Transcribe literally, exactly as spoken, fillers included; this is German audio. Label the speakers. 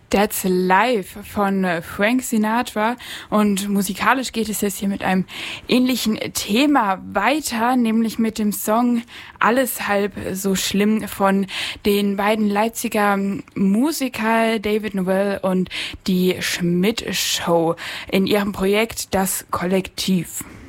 Speaker 1: That's Life von äh, Frank Sinatra, und musikalisch geht es jetzt hier mit einem ähnlichen Thema weiter, nämlich mit dem Song Alles halb so schlimm von den beiden Leipziger Musiker David Novell und die Schmidt Show in ihrem Projekt Das Kollektiv.